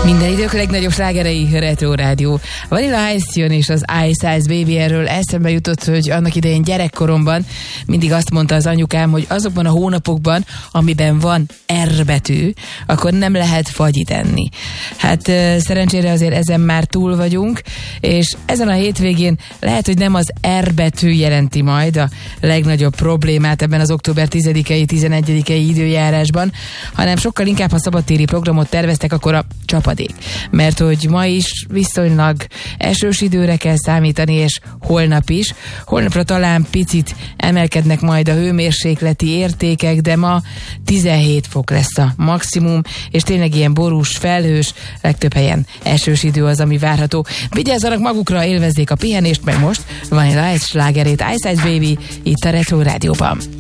Minden idők legnagyobb slágerei, Retro Rádió. Vanilla Ice jön, és az Ice Ice Baby, erről eszembe jutott, hogy annak idején gyerekkoromban mindig azt mondta az anyukám, hogy azokban a hónapokban, amiben van R betű, akkor nem lehet fagyit enni. Hát szerencsére azért ezen már túl vagyunk, és ezen a hétvégén lehet, hogy nem az R betű jelenti majd a legnagyobb problémát ebben az október 10-i, 11-i időjárásban, hanem sokkal inkább, ha szabadtéri programot terveztek, akkor a csapadék. Mert hogy ma is viszonylag esős időre kell számítani, és holnap is. Holnapra talán picit emelkednek majd a hőmérsékleti értékek, de ma 17 fok lesz a maximum, és tényleg ilyen borús, felhős, legtöbb helyen esős idő az, ami várható. Vigyázzanak magukra, élvezzék a pihenést, meg most Vanilla Ice slágerét, Ice Ice Baby, itt a Retro Rádióban.